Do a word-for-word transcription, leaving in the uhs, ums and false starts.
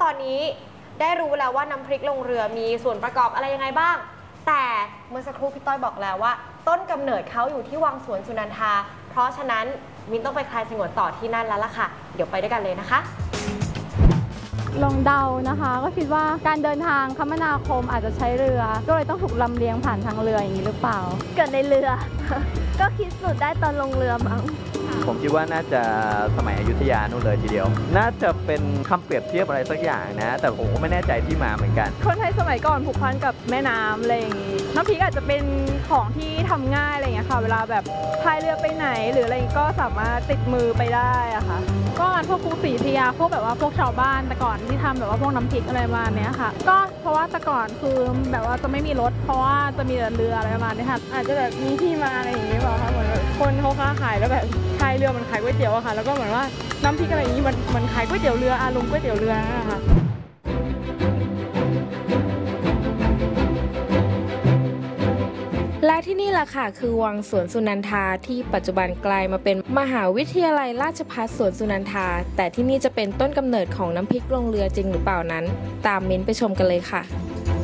อนนี้ได้รู้แล้วว่าน้ำพริกลงเรือมีส่วนประกอบอะไรยังไงบ้างแต่เมื่อสักครู่พี่ต้อยบอกแล้วว่าต้นกำเนิดเขาอยู่ที่วังสวนสุนันทาเพราะฉะนั้นมินต้องไปคลายสงวนต่อที่นั่นแล้วล่ะค่ะเดี๋ยวไปด้วยกันเลยนะคะลองเดานะคะก็คิดว่าการเดินทางคมนาคมอาจจะใช้เรือก็เลยต้องถูกลำเลียงผ่านทางเรืออย่างนี้หรือเปล่าเกิดในเรือ ก็คิดสูตรได้ตอนลงเรือมั้งผมคิดว่าน่าจะสมัยอยุธยานู่นเลยทีเดียวน่าจะเป็นคำเปรียบเทียบอะไรสักอย่างนะแต่ผมก็ไม่แน่ใจที่มาเหมือนกันคนไทยสมัยก่อนผูกพันกับแม่น้ำอะไรอย่างนี้น้ำพริกอาจจะเป็นของที่ทำง่ายอะไรอย่างเงี้ยค่ะเวลาแบบพายเรือไปไหนหรืออะไรก็สามารถติดมือไปได้อะค่ะก็งานพวกกรุงศรีอยุธยาพวกแบบว่าพวกชาวบ้านแต่ก่อนที่ทำแบบว่าพวกน้ำพริกอะไรประมาณนี้ค่ะก็เพราะว่าแต่ก่อนคือแบบว่าจะไม่มีรถเพราะว่าจะมีแต่เรืออะไรประมาณนี้ค่ะอาจจะแบบมีที่มาอะไรอย่างนี้เปล่าคะเหมือนคนเขาค้าขายแล้วแบบพายเรือมันขายก๋วยเตี๋ยวอะค่ะแล้วก็เหมือนว่าน้ำพริกอะไรอย่างนี้มันมันขายก๋วยเตี๋ยวเรืออารมณ์ก๋วยเตี๋ยวเรือนะคะและที่นี่แหละค่ะคือวังสวนสุนันทาที่ปัจจุบันกลายมาเป็นมหาวิทยาลัยราชภัฏสวนสุนันทาแต่ที่นี่จะเป็นต้นกำเนิดของน้ำพริกลงเรือจริงหรือเปล่านั้นตามมิ้นไปชมกันเลยค่ะ